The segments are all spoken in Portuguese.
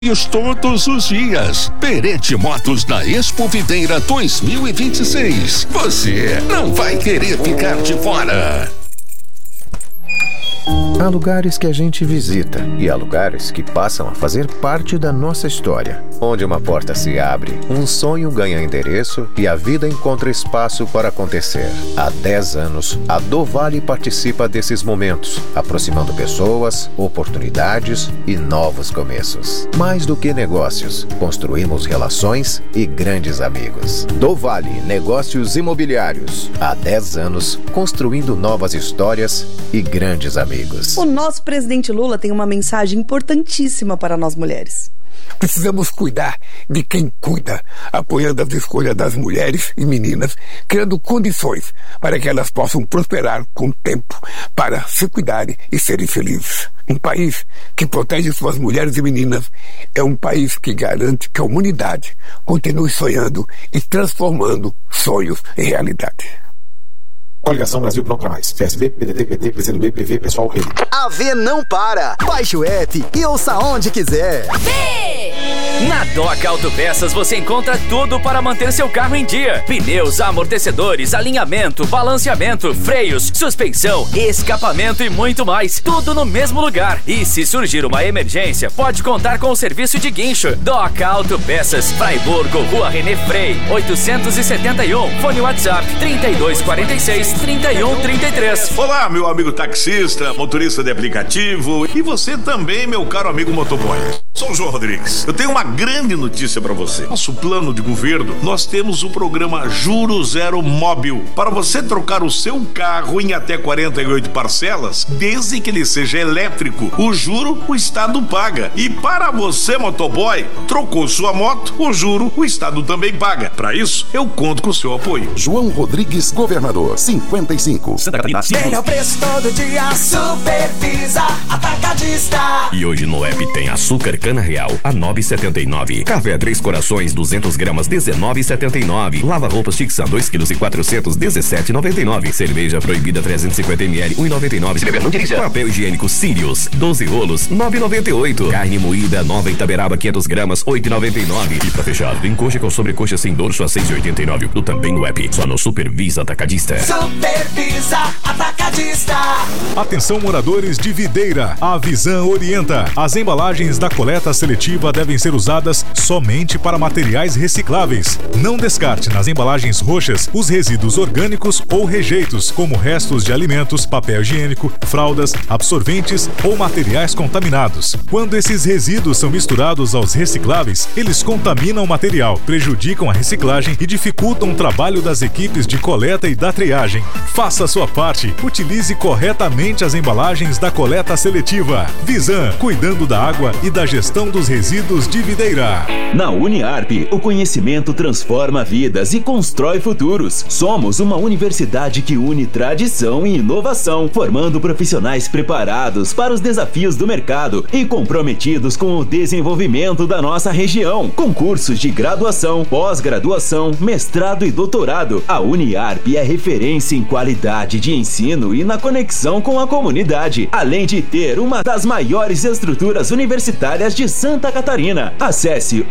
todos os dias. Perete Motos na Expo Videira 2026. Você não vai querer ficar de fora. Há lugares que a gente visita e há lugares que passam a fazer parte da nossa história. Onde uma porta se abre, um sonho ganha endereço e a vida encontra espaço para acontecer. Há 10 anos, a Do Vale participa desses momentos, aproximando pessoas, oportunidades e novos começos. Mais do que negócios, construímos relações e grandes amigos. Do Vale Negócios Imobiliários. Há 10 anos, construindo novas histórias e grandes amigos. O nosso presidente Lula tem uma mensagem importantíssima para nós mulheres. Precisamos cuidar de quem cuida, apoiando as escolhas das mulheres e meninas, criando condições para que elas possam prosperar com tempo, para se cuidarem e serem felizes. Um país que protege suas mulheres e meninas é um país que garante que a humanidade continue sonhando e transformando sonhos em realidade. Coligação Brasil Pronto Pra Mais. PSB, PDT, PT, PCdoB, PV, Pessoal, Rede. A V não para. Baixe o app e ouça onde quiser. Na Doca Autopeças você encontra tudo para manter seu carro em dia. Pneus, amortecedores, alinhamento, balanceamento, freios, suspensão, escapamento e muito mais. Tudo no mesmo lugar. E se surgir uma emergência, pode contar com o serviço de guincho. Doca Autopeças, Fraiburgo, Rua René Frei, 871. Fone WhatsApp 3246-3133. Olá, meu amigo taxista, motorista de aplicativo e você também, meu caro amigo motoboy. Sou o João Rodrigues. Eu tenho uma grande notícia para você. Nosso plano de governo, nós temos o programa Juro Zero Móbil para você trocar o seu carro em até 48 parcelas, desde que ele seja elétrico. O juro o Estado paga. E para você, motoboy, trocou sua moto, o juro o Estado também paga. Para isso, eu conto com o seu apoio. João Rodrigues, governador, 55. Santa Catarina. Melhor preço todo dia, Supervisa Atacadista. E hoje no app tem açúcar cana real a 9,79. Café Três Corações 200 gramas 19,79. Lava roupas Tixa 2 kg e 400 17,99. Cerveja proibida 350 ml 1,99. Se beber não dirija. Papel higiênico Sirius 12 rolos 9,98. Carne moída nova Itaberaba 500 gramas 8,99. E pra fechar, tem coxa com sobrecoxa sem dorso a 6,89. Tu também no app, só no Supervisa Atacadista. Supervisa Atacadista. Atenção moradores de Videira, a Visan orienta. As embalagens da coleta seletiva devem ser usadas somente para materiais recicláveis. Não descarte nas embalagens roxas os resíduos orgânicos ou rejeitos, como restos de alimentos, papel higiênico, fraldas, absorventes ou materiais contaminados. Quando esses resíduos são misturados aos recicláveis, eles contaminam o material, prejudicam a reciclagem e dificultam o trabalho das equipes de coleta e da triagem. Faça a sua parte. Utilize corretamente as embalagens da coleta seletiva. Visan, cuidando da água e da gestão dos resíduos de Videira. Na Uniarp, o conhecimento transforma vidas e constrói futuros. Somos uma universidade que une tradição e inovação, formando profissionais preparados para os desafios do mercado e comprometidos com o desenvolvimento da nossa região. Concursos de graduação, pós-graduação, mestrado e doutorado. A Uniarp é referência em qualidade de ensino e na conexão com a comunidade, além de ter uma das maiores estruturas universitárias de Santa Catarina. Acesse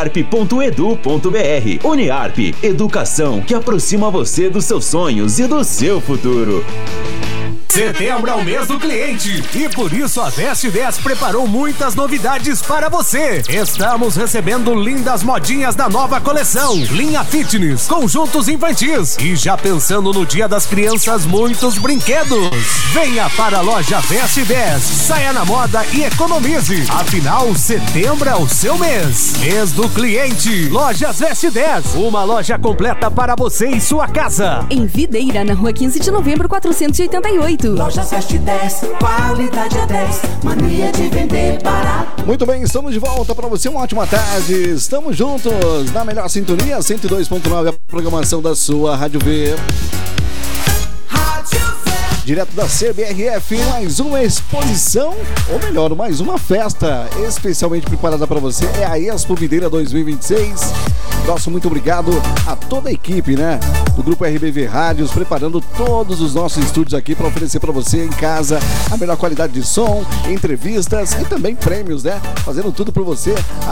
uniarp.edu.br. Uniarp, educação que aproxima você dos seus sonhos e do seu futuro. Setembro é o mês do cliente e por isso a Veste 10 preparou muitas novidades para você. Estamos recebendo lindas modinhas da nova coleção, linha fitness, conjuntos infantis e já pensando no Dia das Crianças, muitos brinquedos. Venha para a loja Veste 10, saia na moda e economize. Afinal, setembro é o seu mês. Mês do cliente. Lojas Veste 10, uma loja completa para você e sua casa. Em Videira, na rua 15 de novembro, 488. Lojas Veste 10, qualidade é 10, mania de vender barato. Muito bem, estamos de volta para você, uma ótima tarde. Estamos juntos na melhor sintonia, 102.9, a programação da sua Rádio V. Rádio V. direto da CBRF, mais uma exposição, ou melhor, mais uma festa especialmente preparada para você. É a Expo Videira 2026. Nosso muito obrigado a toda a equipe, né, do Grupo RBV Rádios, preparando todos os nossos estúdios aqui para oferecer para você em casa a melhor qualidade de som, entrevistas e também prêmios, né? Fazendo tudo para você